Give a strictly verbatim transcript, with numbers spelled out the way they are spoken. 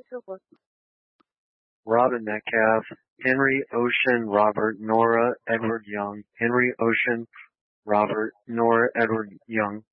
Robin Metcalf, Henry Ocean, Robert Nora Edward Young, Henry Ocean, Robert Nora Edward Young,